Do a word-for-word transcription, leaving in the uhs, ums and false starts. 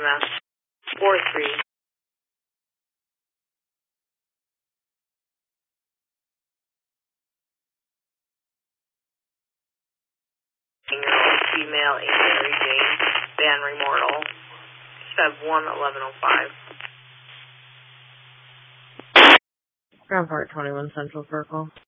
M S four three. Year-old female, A. Mary Jane Van Remortal, Feb one, eleven oh five. Ground Part twenty-one Central Circle.